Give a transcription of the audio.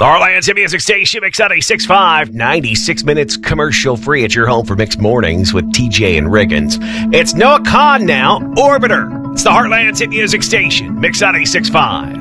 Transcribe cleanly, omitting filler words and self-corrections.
The Heartland's hit music station, Mix 96.5, 96 minutes commercial free at your home for Mixed Mornings with TJ and Riggins. It's Noah Kahn now, Orbiter. It's the Heartland's hit music station, Mix 96.5.